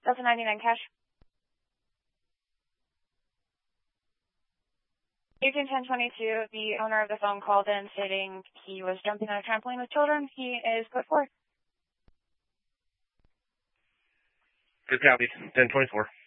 Delta 99 cash. Agent 1022, the owner of the phone called in stating he was jumping on a trampoline with children. He is put forward. Good copy. 1024.